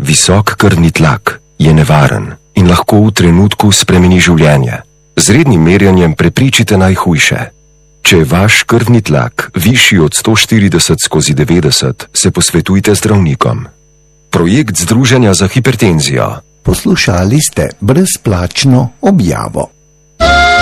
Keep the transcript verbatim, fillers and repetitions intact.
Visok krvni tlak je nevaren in lahko v trenutku spremeni življenje. Z rednim merjanjem prepričite najhujše. Če je vaš krvni tlak višji od sto štirideset skozi devetdeset, se posvetujte zdravnikom. Projekt Združenja za hipertenzijo. Poslušali ste brezplačno objavo.